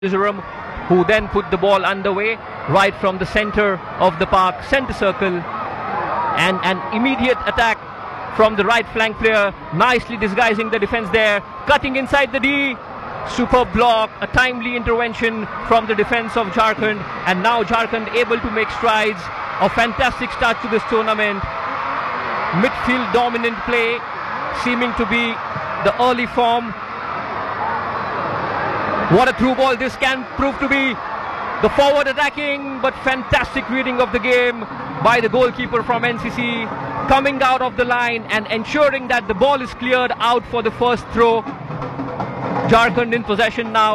Mizoram, who then put the ball underway right from the center of the park, center circle, and an immediate attack from the right flank player, nicely disguising the defense there, cutting inside the D. Superb block, a timely intervention from the defense of Jharkhand, and now Jharkhand able to make strides. A fantastic start to this tournament. Midfield dominant play seeming to be the early form. What a through ball this can prove to be. The forward attacking but fantastic reading of the game by the goalkeeper from NCC, coming out of the line and ensuring that the ball is cleared out for the first throw. Jharkhand in possession now.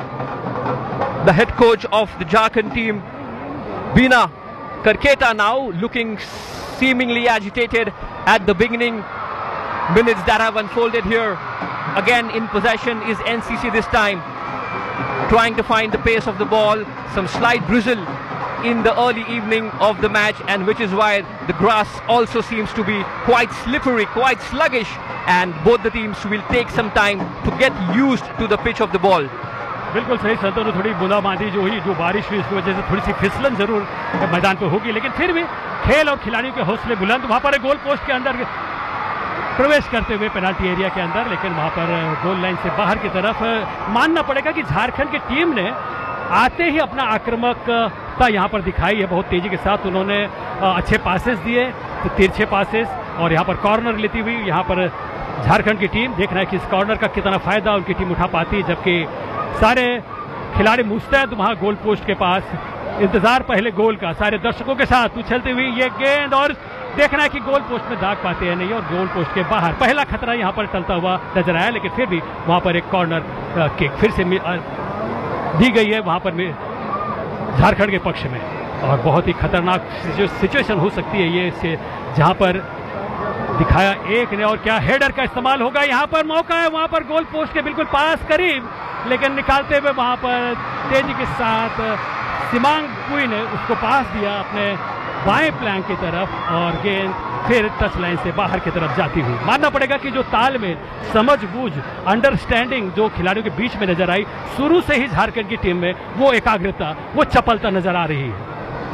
The head coach of the Jharkhand team, Bina Karketa, now looking seemingly agitated at the beginning minutes that have unfolded here. Again in possession is NCC this time, trying to find the pace of the ball. Some slight drizzle in the early evening of the match, and which is why the grass also seems to be quite slippery, quite sluggish, and both the teams will take some time to get used to the pitch of the ball. बिल्कुल सही संतोष, थोड़ी बूंदाबांदी जो हुई, जो बारिश हुई, इसकी वजह से थोड़ी सी फिसलन जरूर मैदान पे होगी, लेकिन फिर भी खेल और खिलाड़ियों के हौसले बुलंद। वहां पर गोल पोस्ट के अंदर प्रवेश करते हुए पेनाल्टी एरिया के अंदर, लेकिन वहां पर गोल लाइन से बाहर की तरफ मानना पड़ेगा कि झारखंड की टीम ने आते ही अपना आक्रामकता यहाँ पर दिखाई है। बहुत तेजी के साथ उन्होंने अच्छे पासेस दिए, तो तिरछे पासेस, और यहाँ पर कॉर्नर लेती हुई यहाँ पर झारखंड की टीम, देखना है कि इस कॉर्नर का कितना फायदा उनकी टीम उठा पाती, जबकि सारे खिलाड़ी मुस्तैद वहाँ गोल पोस्ट के पास इंतजार पहले गोल का सारे दर्शकों के साथ उछलती हुई ये गेंद, और देखना है कि गोल पोस्ट में दाग पाते हैं नहीं, और गोल पोस्ट के बाहर पहला खतरा यहाँ पर टलता हुआ नजर आया, लेकिन फिर भी वहाँ पर एक कॉर्नर किक फिर से दी गई है वहाँ पर झारखंड के पक्ष में, और बहुत ही खतरनाक सिचुएशन हो सकती है ये, से जहाँ पर दिखाया एक ने, और क्या हेडर का इस्तेमाल होगा, यहाँ पर मौका है, वहाँ पर गोल पोस्ट के बिल्कुल पास करीब, लेकिन निकालते हुए वहाँ पर तेजी के साथ सिमांग पुई ने उसको पास दिया अपने बाएं फ्लैंक की तरफ, और गेंद फिर टच लाइन से बाहर की तरफ जाती हुई। मानना पड़ेगा कि जो तालमेल, समझबूझ, अंडरस्टैंडिंग जो खिलाड़ियों के बीच में नजर आई, शुरू से ही झारखंड की टीम में वो एकाग्रता, वो चपलता नजर आ रही है।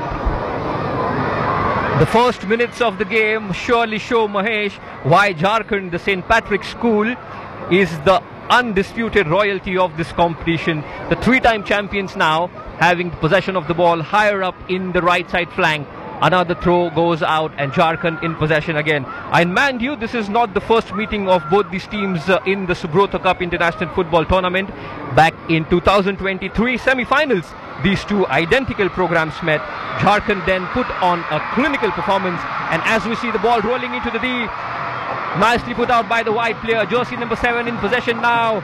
The first minutes of the game surely show, Mahesh, why Jharkhand, the St. Patrick's School, is the undisputed royalty of this competition. The three-time champions now having possession of the ball higher up in the right side flank. Another throw goes out and Jharkhand in possession again. And mind you, this is not the first meeting of both these teams in the Subrata Cup International Football Tournament. Back in 2023 semi-finals, these two identical programs met. Jharkhand then put on a clinical performance, and as we see the ball rolling into the D, nicely put out by the white player, jersey number 7 in possession now.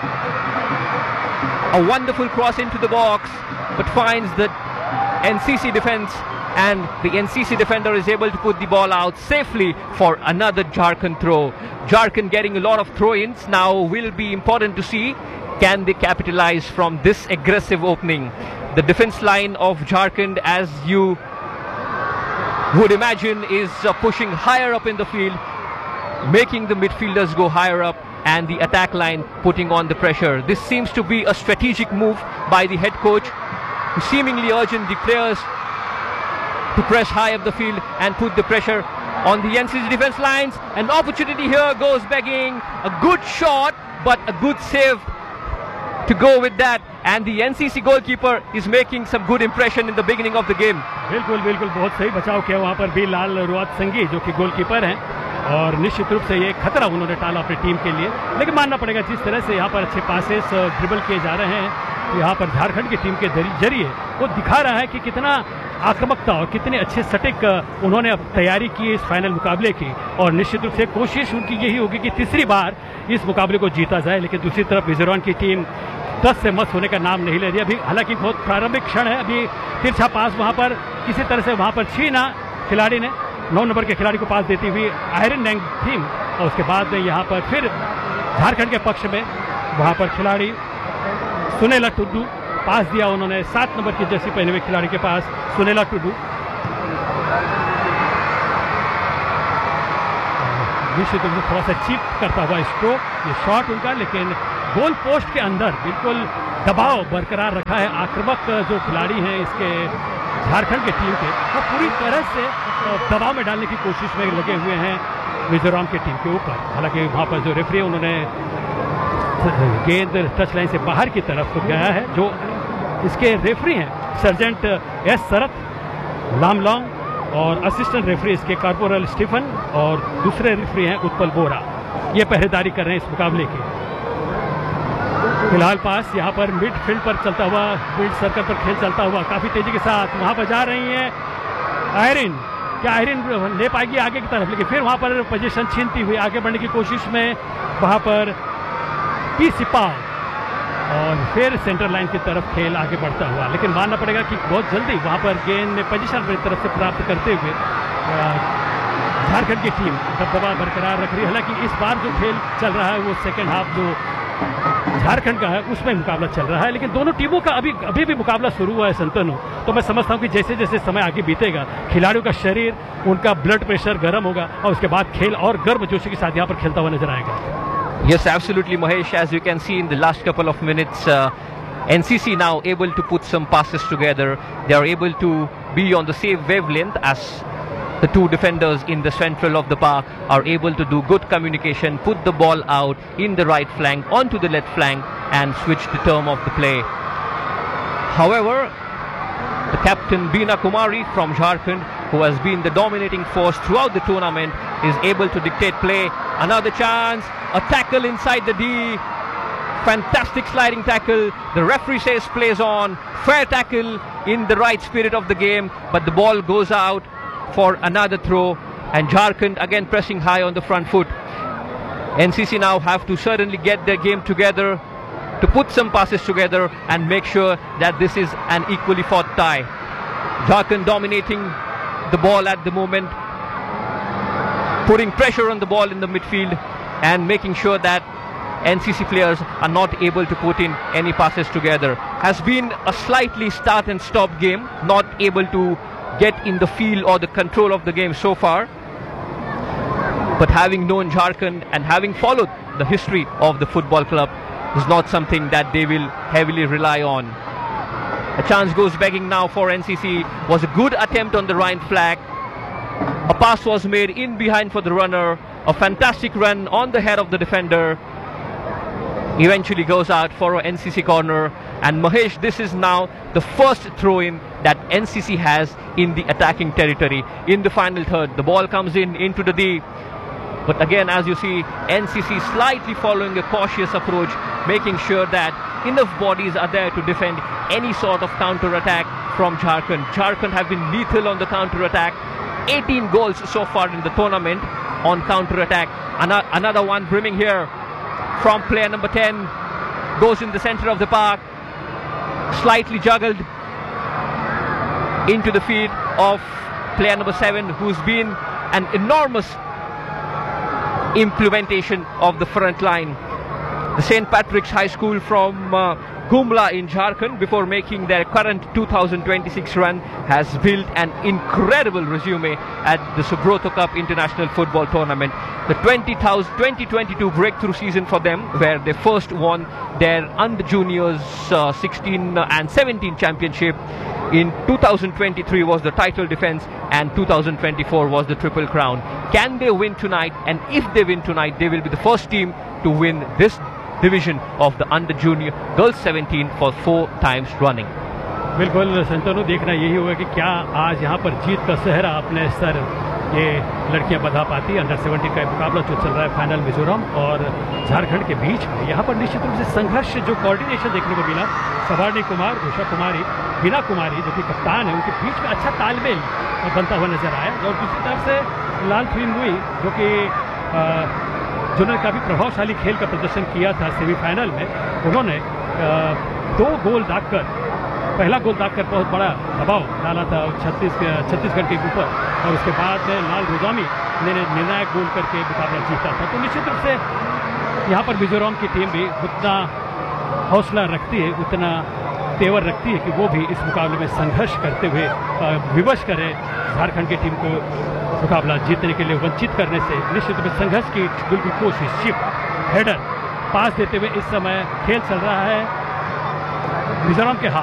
A wonderful cross into the box, but finds the NCC defense, and the NCC defender is able to put the ball out safely for another Jharkhand throw. Jharkhand getting a lot of throw-ins now. Will be important to see, can they capitalize from this aggressive opening. The defense line of Jharkhand, as you would imagine, is pushing higher up in the field, making the midfielders go higher up, and the attack line putting on the pressure. This seems to be a strategic move by the head coach, who seemingly urging the players to press high up the field and put the pressure on the NCC defense lines. An opportunity here goes begging. A good shot, but a good save to go with that, and the NCC goalkeeper is making some good impression in the beginning of the game. बिल्कुल बिल्कुल बहुत सही बचाव किया वहाँ पर भी लाल रुआत संगी, जो कि गोलकीपर हैं, और निश्चित रूप से ये खतरा उन्होंने टाला अपनी टीम के लिए। लेकिन मानना पड़ेगा जिस तरह से यहाँ पर अच्छे पासेस ड्रिबल किए जा रहे हैं, यहाँ पर झारखंड की टीम के जरिए वो दिखा रहा है कि कितना आक्रामकता और कितने अच्छे सटीक उन्होंने अब तैयारी की इस फाइनल मुकाबले की, और निश्चित रूप से कोशिश उनकी यही होगी कि तीसरी बार इस मुकाबले को जीता जाए। लेकिन दूसरी तरफ मिजोरम की टीम 10 से मस होने का नाम नहीं ले रही अभी, हालांकि बहुत प्रारंभिक क्षण है अभी। तिरछा पास वहां पर किसी तरह से वहां पर छीना खिलाड़ी ने, 9 नंबर के खिलाड़ी को पास देती हुई आयरन नैंग थीम, और उसके बाद में यहाँ पर फिर झारखंड के पक्ष में वहां पर खिलाड़ी सुनेला टुडू पास दिया उन्होंने 7 नंबर की जर्सी पहने हुए खिलाड़ी के पास, सुनेला टुडू। निश्चित रूप से थोड़ा सा चीप करता हुआ स्ट्रोक, ये शॉट उनका, लेकिन गोल पोस्ट के अंदर बिल्कुल दबाव बरकरार रखा है। आक्रामक जो खिलाड़ी हैं इसके झारखंड की टीम के, वो पूरी तरह से दबाव में डालने की कोशिश में लगे हुए हैं मिजोरम की टीम के ऊपर। हालांकि वहाँ पर जो रेफरी उन्होंने गेंद टच लाइन से बाहर की तरफ गया है। जो इसके रेफरी हैं सर्जेंट एस शरत लामलोंग और असिस्टेंट रेफरी इसके कॉर्पोरल स्टीफन और दूसरे रेफरी हैं उत्पल बोरा। ये पहरेदारी कर रहे हैं इस मुकाबले की। फिलहाल पास यहाँ पर मिडफील्ड पर चलता हुआ, मिड सर्कल पर खेल चलता हुआ काफी तेजी के साथ वहां पर जा रही है आयरिन। क्या आयरिन ले पाएगी आगे की तरफ, लेकिन फिर वहां पर पोजीशन छीनती हुई आगे बढ़ने की कोशिश में वहां पर पी सिपाव और फिर सेंटर लाइन की तरफ खेल आगे बढ़ता हुआ। लेकिन मानना पड़ेगा कि बहुत जल्दी वहां पर गेंद में पोजीशन अपनी तरफ से प्राप्त करते हुए झारखंड की टीम दबदबा बरकरार रख रही है। हालांकि इस बार जो खेल चल रहा है वो सेकेंड हाफ जो झारखंड का है उसमें मुकाबला चल रहा है, लेकिन दोनों टीमों का अभी भी मुकाबला शुरू हुआ है संतनु। तो मैं समझता हूं कि जैसे जैसे समय आगे बीतेगा खिलाड़ियों का शरीर, उनका ब्लड प्रेशर गर्म होगा और उसके बाद खेल और गर्मजोशी के साथ यहाँ पर खेलता हुआ नजर आएगा। Yes, absolutely, Mahesh. As you can see in the last couple of minutes, NCC now able to put some passes together. They are able to be on the same wavelength as the two defenders in the central of the park are able to do good communication, put the ball out in the right flank, onto the left flank and switch the term of the play. However, the captain Beena Kumari from Jharkhand, who has been the dominating force throughout the tournament, is able to dictate play. Another chance, a tackle inside the D. Fantastic sliding tackle. The referee says plays on. Fair tackle in the right spirit of the game, but the ball goes out for another throw, and Jharkhand again pressing high on the front foot. NCC now have to certainly get their game together to put some passes together and make sure that this is an equally fought tie. Jharkhand dominating the ball at the moment, putting pressure on the ball in the midfield and making sure that NCC players are not able to put in any passes together. Has been a slightly start and stop game, not able to get in the feel or the control of the game so far. But having known Jharkhand and having followed the history of the football club is not something that they will heavily rely on. A chance goes begging now for NCC. Was a good attempt on the right flank. A pass was made in behind for the runner. A fantastic run on the head of the defender. Eventually goes out for an NCC corner. And Mahesh, this is now the first throw-in that NCC has in the attacking territory in the final third. The ball comes into the D. But again, as you see, NCC slightly following a cautious approach, making sure that enough bodies are there to defend any sort of counter-attack from Jharkhand. Jharkhand have been lethal on the counter-attack. 18 goals so far in the tournament on counter-attack. Another one brimming here from player number 10. Goes in the center of the park. Slightly juggled into the feet of player number 7, who's been an enormous implementation of the front line. The St. Patrick's High School from Gumla in Jharkhand, before making their current 2026 run, has built an incredible resume at the Subroto Cup International Football Tournament. The 2022 breakthrough season for them, where they first won their under juniors 16 and 17 championship. In 2023 was the title defense, and 2024 was the Triple Crown. Can they win tonight? And if they win tonight, they will be the first team to win this division of the under junior girls 17 for 4 times running. बिल्कुल संतनु, देखना यही होगा कि क्या आज यहाँ पर जीत का सेहरा अपने सर ये लड़कियां बधा पाती। अंडर 17 का मुकाबला जो चल रहा है फाइनल मिजोरम और झारखंड के बीच में, यहाँ पर निश्चित रूप से संघर्ष, जो कोऑर्डिनेशन देखने को मिला, सवारनी कुमार, उषा कुमारी, बीना कुमारी जो कि कप्तान है, उनके बीच में अच्छा तालमेल बनता हुआ नजर आया। और दूसरी तरफ से लाल थुइमुई जो कि जिन्होंने काफ़ी प्रभावशाली खेल का प्रदर्शन किया था सेमीफाइनल में, उन्होंने 2 गोल दागकर, पहला गोल दागकर बहुत बड़ा दबाव डाला था छत्तीसगढ़ के ऊपर, और उसके बाद लाल रोजामी ने निर्णायक गोल करके मुकाबला जीता था। तो निश्चित रूप से यहाँ पर मिजोरम की टीम भी उतना हौसला रखती है, उतना तेवर रखती है कि वो भी इस मुकाबले में संघर्ष करते हुए विवश करे झारखंड की टीम को मुकाबला जीतने के लिए वंचित करने से। निश्चित रूप से संघर्ष की बिल्कुल कोशिश, शिफ्ट, हेडर पास देते हुए इस समय खेल चल रहा है मिजोरम के हाथ।